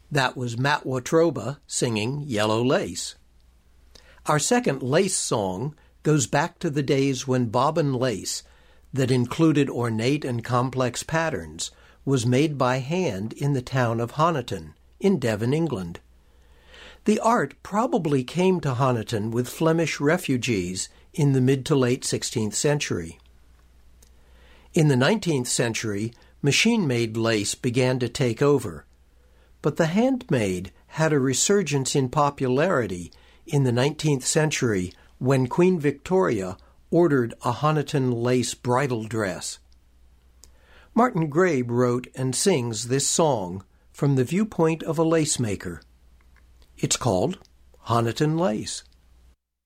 That was Matt Watroba singing Yellow Lace. Our second lace song goes back to the days when bobbin lace, that included ornate and complex patterns, was made by hand in the town of Honiton, in Devon, England. The art probably came to Honiton with Flemish refugees in the mid to late 16th century. In the 19th century, machine-made lace began to take over, but the handmade had a resurgence in popularity in the 19th century when Queen Victoria ordered a Honiton lace bridal dress. Martin Grabe wrote and sings this song from the viewpoint of a lace maker. It's called Honiton Lace.